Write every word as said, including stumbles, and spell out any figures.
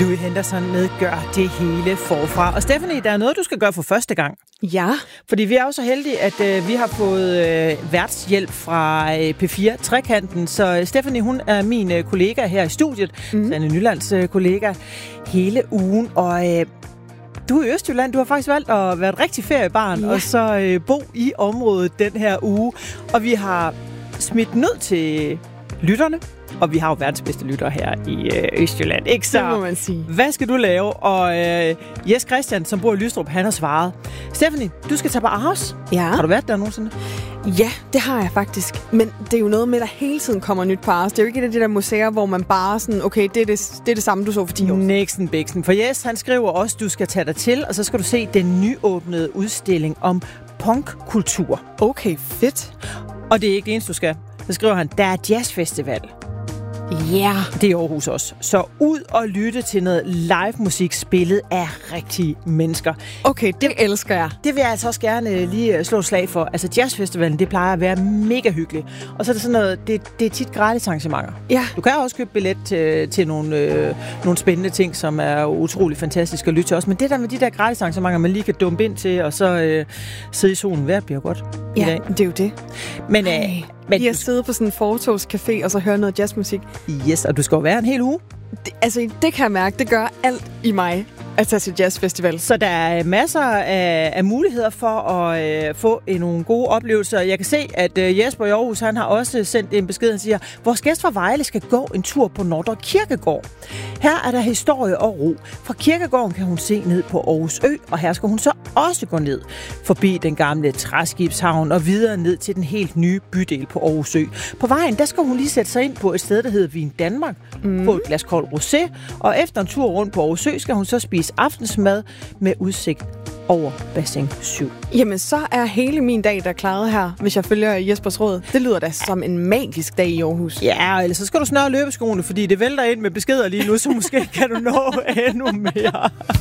Louis Henderson med Gør det hele forfra. Og Stephanie, der er noget, du skal gøre for første gang. Ja. Fordi vi er jo så heldige, at øh, vi har fået øh, værtshjælp fra øh, P fire Trekanten. Så øh, Stephanie, hun er min øh, kollega her i studiet. Mm. Sanne Nylands øh, kollega hele ugen. Og øh, du er i Østjylland. Du har faktisk valgt at være et rigtig feriebarn, ja. Og så øh, bo i området den her uge. Og vi har smidt ned til lytterne. Og vi har jo verdens bedste lytter her i øh, Østjylland, ikke så? Det må man sige. Hvad skal du lave? Og øh, Jes Christian, som bor i Lystrup, han har svaret. Stephanie, du skal tage på Aarhus. Ja. Har du været der nogensinde? Ja, det har jeg faktisk. Men det er jo noget med, der hele tiden kommer nyt på Aarhus. Det er jo ikke et af de der museer, hvor man bare sådan, okay, det er det, det, er det samme, du så for ti år. Næksen bæksen. For Jes, han skriver også, du skal tage dig til, og så skal du se den nyåbnede udstilling om punkkultur. Okay, fedt. Og det er ikke det eneste, du skal. Så skriver han, der er jazzfestival. Ja. Yeah. Det er Aarhus også. Så ud og lytte til noget live musik spillet af rigtige mennesker. Okay, det elsker jeg. Det vil jeg altså også gerne lige slå et slag for. Altså jazzfestivalen, det plejer at være mega hyggeligt. Og så er det sådan noget, det, det er tit gratis arrangementer. Ja. Du kan også købe billet til, til nogle, øh, nogle spændende ting, som er utrolig fantastiske at lytte til også. Men det der med de der gratis arrangementer, man lige kan dumpe ind til, og så øh, sidde i solen, hvad bliver godt i ja, dag. Det er jo det. Men, øh, men lige at sidde på sådan en fortogscafé og så høre noget jazzmusik. Yes, og du skal jo være en hel uge. Det, altså, det kan jeg mærke. Det gør alt i mig at tage til jazzfestival. Så der er masser af, af muligheder for at øh, få en, nogle gode oplevelser. Jeg kan se, at øh, Jesper i Aarhus, han har også sendt en besked, han siger, vores gæst fra Vejle skal gå en tur på Nordre Kirkegård. Her er der historie og ro. Fra kirkegården kan hun se ned på Aarhus Ø, og her skal hun så også gå ned forbi den gamle træskibshavn og videre ned til den helt nye bydel på Aarhus Ø. På vejen, der skal hun lige sætte sig ind på et sted, der hedder Vin Danmark, mm. få et glas kold rosé, og efter en tur rundt på Aarhus Ø, skal hun så spise aftensmad med udsigt over Bassin syv. Jamen, så er hele min dag der klaret her, hvis jeg følger Jespers råd. Det lyder da som en magisk dag i Aarhus. Ja, eller så skal du snøre løbeskoene, fordi det vælter ind med beskeder lige nu, så måske kan du nå endnu mere.